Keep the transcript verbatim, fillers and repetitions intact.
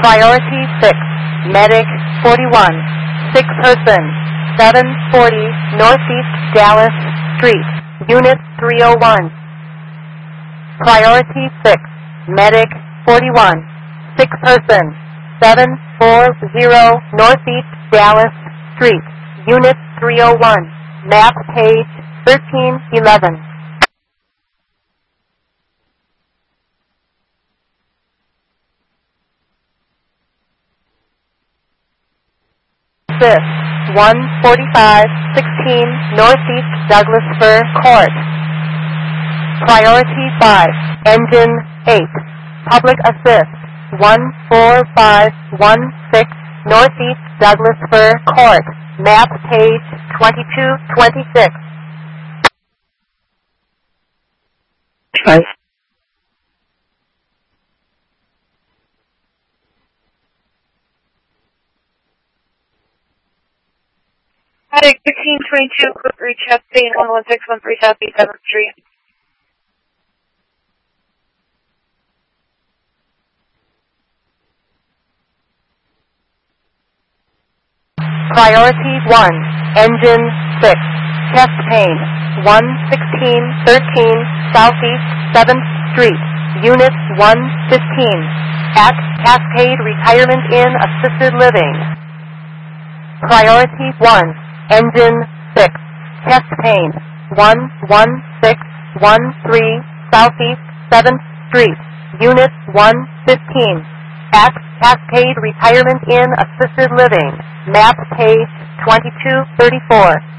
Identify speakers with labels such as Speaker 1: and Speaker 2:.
Speaker 1: Priority six, Medic forty-one, sick person, seven forty Northeast Dallas Street, Unit three oh one. Priority six, Medic forty-one, sick person, seven forty Northeast Dallas Street, Unit three oh one, map page thirteen eleven. Assist, one forty-five sixteen Northeast Douglas Fir Court. Priority five, Engine eight, Public Assist, one four five one six Northeast Douglas Fir Court, map page twenty-two twenty-six.
Speaker 2: Right.
Speaker 3: Medic fifteen twenty-two, quick reach chest pain, one one six one three Southeast seventh Street.
Speaker 1: Priority one, Engine six, chest pain, one sixteen thirteen Southeast seventh Street, Unit one fifteen, at Cascade Retirement Inn Assisted Living. Priority one, Engine six, chest pain, one one six one three Southeast seventh Street, Unit one fifteen, at Cascade Retirement Inn Assisted Living, map page twenty-two thirty-four.